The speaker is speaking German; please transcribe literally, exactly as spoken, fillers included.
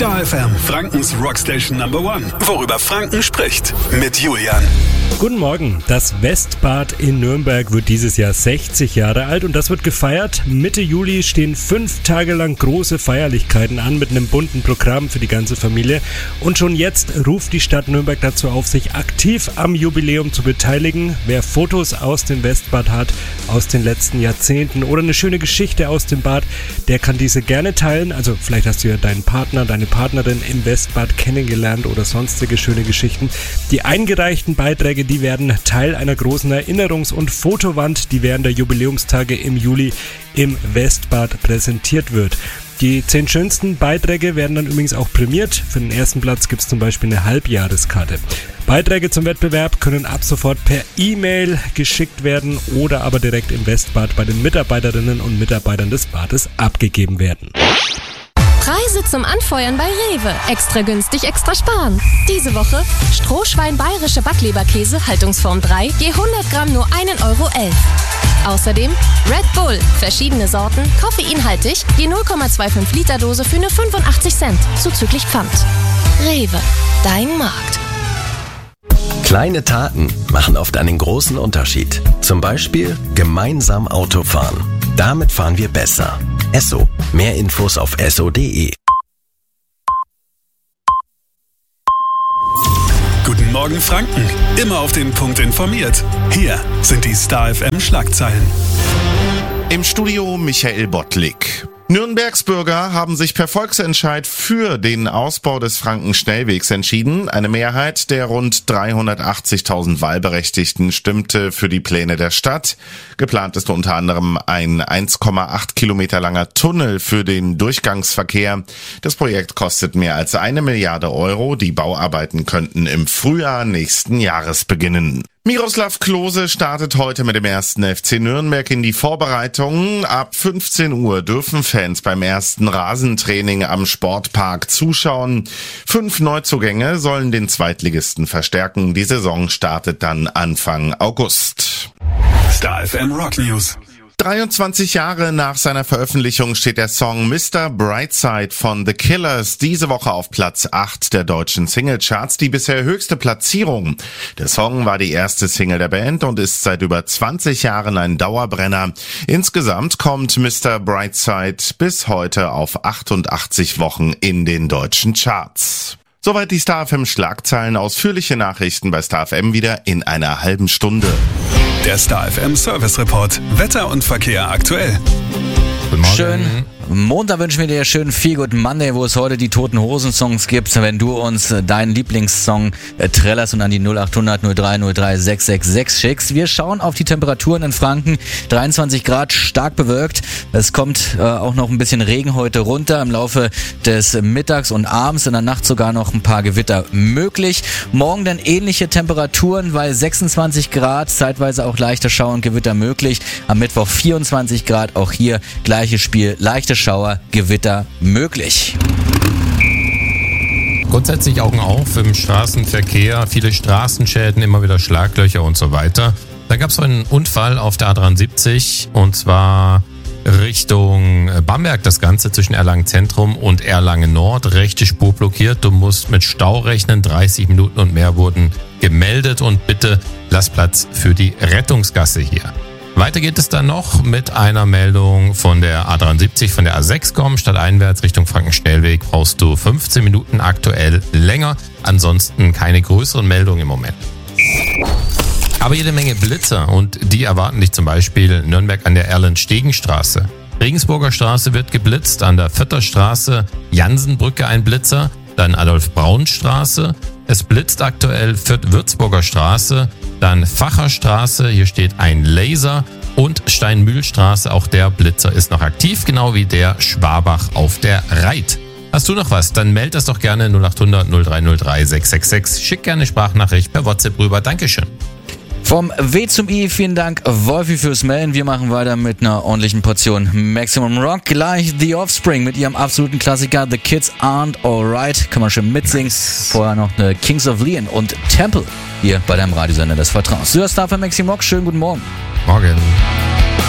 Star F M, Frankens Rockstation Number One. Worüber Franken spricht. Mit Julian. Guten Morgen. Das Westbad in Nürnberg wird dieses Jahr sechzig Jahre alt und das wird gefeiert. Mitte Juli stehen fünf Tage lang große Feierlichkeiten an mit einem bunten Programm für die ganze Familie. Und schon jetzt ruft die Stadt Nürnberg dazu auf, sich aktiv am Jubiläum zu beteiligen. Wer Fotos aus dem Westbad hat, aus den letzten Jahrzehnten oder eine schöne Geschichte aus dem Bad, der kann diese gerne teilen. Also vielleicht hast du ja deinen Partner, deine Partnerin im Westbad kennengelernt oder sonstige schöne Geschichten. Die eingereichten Beiträge, die werden Teil einer großen Erinnerungs- und Fotowand, die während der Jubiläumstage im Juli im Westbad präsentiert wird. Die zehn schönsten Beiträge werden dann übrigens auch prämiert. Für den ersten Platz gibt es zum Beispiel eine Halbjahreskarte. Beiträge zum Wettbewerb können ab sofort per E-Mail geschickt werden oder aber direkt im Westbad bei den Mitarbeiterinnen und Mitarbeitern des Bades abgegeben werden. Preise zum Anfeuern bei Rewe. Extra günstig, extra sparen. Diese Woche Strohschwein bayerische Backleberkäse, Haltungsform drei, je hundert Gramm nur ein Euro elf. Außerdem Red Bull, verschiedene Sorten, koffeinhaltig, je null Komma fünfundzwanzig Liter Dose für nur fünfundachtzig Cent, zuzüglich Pfand. Rewe, dein Markt. Kleine Taten machen oft einen großen Unterschied. Zum Beispiel gemeinsam Auto fahren. Damit fahren wir besser. Esso. Mehr Infos auf esso punkt de. Guten Morgen Franken. Immer auf den Punkt informiert. Hier sind die Star F M Schlagzeilen. Im Studio Michael Bottlik. Nürnbergs Bürger haben sich per Volksentscheid für den Ausbau des Frankenschnellwegs entschieden. Eine Mehrheit der rund dreihundertachtzigtausend Wahlberechtigten stimmte für die Pläne der Stadt. Geplant ist unter anderem ein eins Komma acht Kilometer langer Tunnel für den Durchgangsverkehr. Das Projekt kostet mehr als eine Milliarde Euro. Die Bauarbeiten könnten im Frühjahr nächsten Jahres beginnen. Miroslav Klose startet heute mit dem ersten F C Nürnberg in die Vorbereitungen. Ab fünfzehn Uhr dürfen Fans beim ersten Rasentraining am Sportpark zuschauen. Fünf Neuzugänge sollen den Zweitligisten verstärken. Die Saison startet dann Anfang August. Star F M Rock News. dreiundzwanzig Jahre nach seiner Veröffentlichung steht der Song Mister Brightside von The Killers diese Woche auf Platz acht der deutschen Singlecharts, die bisher höchste Platzierung. Der Song war die erste Single der Band und ist seit über zwanzig Jahren ein Dauerbrenner. Insgesamt kommt Mister Brightside bis heute auf achtundachtzig Wochen in den deutschen Charts. Soweit die Star F M Schlagzeilen. Ausführliche Nachrichten bei Star F M wieder in einer halben Stunde. Der Star F M Service Report. Wetter und Verkehr aktuell. Guten Morgen. Schön. Montag wünschen wir dir schönen Feel Good Monday, wo es heute die Toten Hosen Songs gibt. Wenn du uns deinen Lieblingssong äh, trällerst und an die null acht hundert null drei null drei sechs sechs sechs schickst. Wir schauen auf die Temperaturen in Franken. dreiundzwanzig Grad, stark bewölkt. Es kommt äh, auch noch ein bisschen Regen heute runter. Im Laufe des Mittags und abends, in der Nacht sogar noch ein paar Gewitter möglich. Morgen dann ähnliche Temperaturen, weil sechsundzwanzig Grad, zeitweise auch leichter Schauer und Gewitter möglich. Am Mittwoch vierundzwanzig Grad, auch hier gleiches Spiel, leichte Schauer, Gewitter möglich. Grundsätzlich Augen auf im Straßenverkehr, viele Straßenschäden, immer wieder Schlaglöcher und so weiter. Da gab es einen Unfall auf der A dreiundsiebzig und zwar Richtung Bamberg, das Ganze zwischen Erlangen Zentrum und Erlangen Nord. Rechte Spur blockiert, du musst mit Stau rechnen, dreißig Minuten und mehr wurden gemeldet und bitte lass Platz für die Rettungsgasse hier. Weiter geht es dann noch mit einer Meldung von der A dreiundsiebzig, von der A sechs kommen. Statt einwärts Richtung Frankenschnellweg brauchst du fünfzehn Minuten aktuell länger. Ansonsten keine größeren Meldungen im Moment. Aber jede Menge Blitzer und die erwarten dich zum Beispiel Nürnberg an der Erlenstegenstraße. Regensburger Straße wird geblitzt, an der Vierter Straße, Jansenbrücke ein Blitzer, dann Adolf-Braun-Straße. Es blitzt aktuell Fürth-Würzburger Straße, dann Facherstraße, hier steht ein Laser und Steinmühlstraße, auch der Blitzer ist noch aktiv, genau wie der Schwabach auf der Reit. Hast du noch was? Dann meld das doch gerne null acht hundert null drei null drei sechs sechs sechs. Schick gerne Sprachnachricht per WhatsApp rüber. Dankeschön. Vom W zum I, vielen Dank Wolfi fürs Melden. Wir machen weiter mit einer ordentlichen Portion Maximum Rock. Gleich The Offspring mit ihrem absoluten Klassiker The Kids Aren't Alright. Kann man schön mitsingen. Nice. Vorher noch eine Kings of Leon und Temple hier bei deinem Radiosender des Vertrauens. Du hörst da für Maximum Rock. Schönen guten Morgen. Morgen.